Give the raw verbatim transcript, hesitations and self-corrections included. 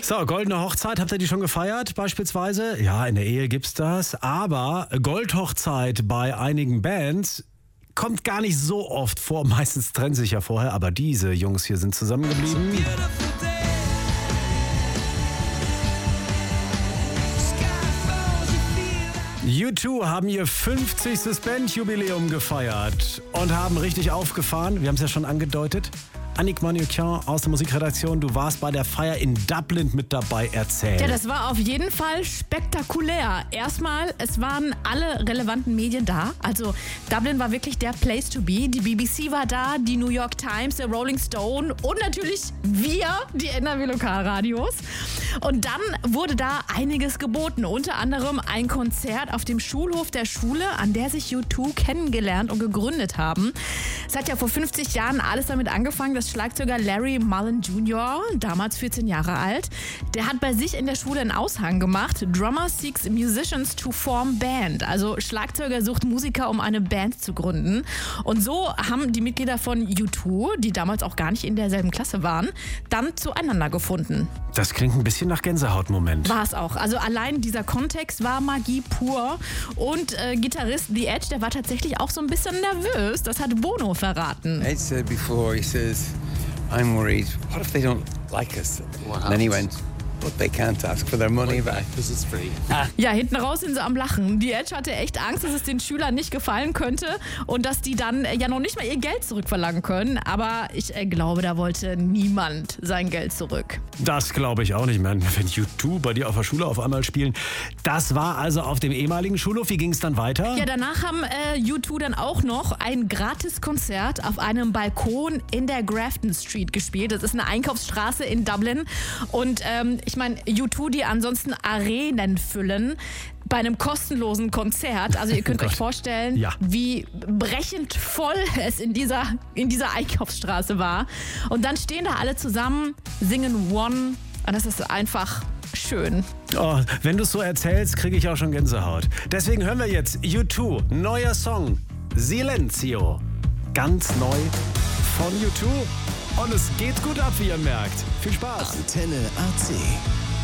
So, goldene Hochzeit, habt ihr die schon gefeiert beispielsweise? Ja, in der Ehe gibt's das. Aber Goldhochzeit bei einigen Bands kommt gar nicht so oft vor. Meistens trennen sich ja vorher, aber diese Jungs hier sind zusammengeblieben. U zwei haben ihr fünfzigstes Bandjubiläum gefeiert und haben richtig aufgefahren. Wir haben es ja schon angedeutet. Annick Manoukian aus der Musikredaktion, du warst bei der Feier in Dublin mit dabei, erzählt. Ja, das war auf jeden Fall spektakulär. Erstmal, es waren alle relevanten Medien da. Also Dublin war wirklich der Place to be. Die B B C war da, die New York Times, der Rolling Stone und natürlich wir, die N R W-Lokalradios. Und dann wurde da einiges geboten. Unter anderem ein Konzert auf dem Schulhof der Schule, an der sich U zwei kennengelernt und gegründet haben. Es hat ja vor fünfzig Jahren alles damit angefangen, dass Schlagzeuger Larry Mullen Junior, damals vierzehn Jahre alt, der hat bei sich in der Schule einen Aushang gemacht. Drummer seeks musicians to form band. Also Schlagzeuger sucht Musiker, um eine Band zu gründen. Und so haben die Mitglieder von U zwei, die damals auch gar nicht in derselben Klasse waren, dann zueinander gefunden. Das klingt ein bisschen nach Gänsehautmoment. War es auch. Also allein dieser Kontext war Magie pur. Und äh, Gitarrist The Edge, der war tatsächlich auch so ein bisschen nervös. Das hat Bono verraten. Ed said before, he says, I'm worried, what if they don't like us? And then he went, but they can't ask for their money back. This is free. Ja, hinten raus sind sie am Lachen. Die Edge hatte echt Angst, dass es den Schülern nicht gefallen könnte und dass die dann ja noch nicht mal ihr Geld zurückverlangen können. Aber ich äh, glaube, da wollte niemand sein Geld zurück. Das glaube ich auch nicht, man. Wenn U zwei bei dir auf der Schule auf einmal spielen. Das war also auf dem ehemaligen Schulhof. Wie ging es dann weiter? Ja, danach haben äh, U zwei dann auch noch ein Gratiskonzert auf einem Balkon in der Grafton Street gespielt. Das ist eine Einkaufsstraße in Dublin. Und ähm, ich meine, U zwei, die ansonsten Arenen füllen, bei einem kostenlosen Konzert. Also ihr könnt Oh euch Gott. vorstellen, Ja. wie brechend voll es in dieser, in dieser Einkaufsstraße war. Und dann stehen da alle zusammen, singen One. Und das ist einfach schön. Oh, wenn du es so erzählst, kriege ich auch schon Gänsehaut. Deswegen hören wir jetzt U zwei, neuer Song, Silenzio. Ganz neu von U zwei. Und es geht gut ab, wie ihr merkt. Viel Spaß. Antenne A C.